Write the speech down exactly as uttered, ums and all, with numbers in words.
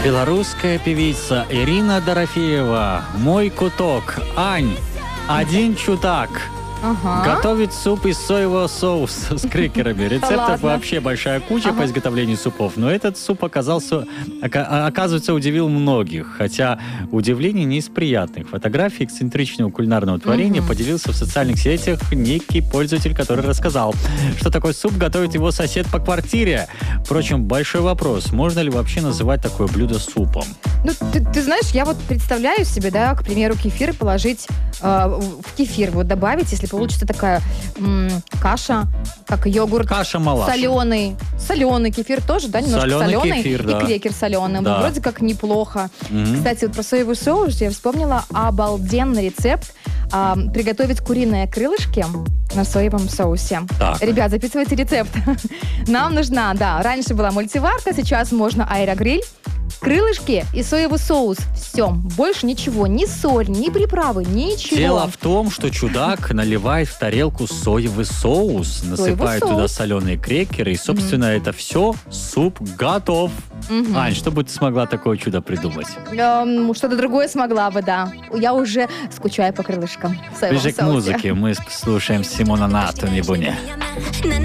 Белорусская певица Ирина Дорофеева. Мой куток. Ань, один чудак. Ага. Готовит суп из соевого соуса с крекерами. Рецептов вообще большая куча ага. по изготовлению супов, но этот суп оказался, оказывается, удивил многих. Хотя удивление не из приятных. Фотографии эксцентричного кулинарного творения угу. поделился в социальных сетях некий пользователь, который рассказал, что такой суп готовит его сосед по квартире. Впрочем, большой вопрос, можно ли вообще называть такое блюдо супом? Ну, ты, ты знаешь, я вот представляю себе, да, к примеру, кефир положить э, в кефир, вот добавить, если получится такая м, каша, как йогурт. Каша-малаша. Соленый. Соленый кефир тоже, да, немножко соленый. соленый. Кефир, и да. крекер соленый. Да. Вроде как неплохо. Mm-hmm. Кстати, вот про соевый соус я вспомнила обалденный рецепт. А, приготовить куриные крылышки на соевом соусе. Так. Ребят, записывайте рецепт. Нам нужна, да, раньше была мультиварка, сейчас можно аэрогриль. Крылышки и соевый соус. Все. Больше ничего. Ни соль, ни приправы, ничего. Дело в том, что чудак наливает в тарелку соевый соус, насыпает соус. туда соленые крекеры, и, собственно, mm-hmm. это все, суп готов. Mm-hmm. Ань, что бы ты смогла такое чудо придумать? Эм, что-то другое смогла бы, да. Я уже скучаю по крылышкам. Ближе к музыке мы слушаем Симона Нату, не буни.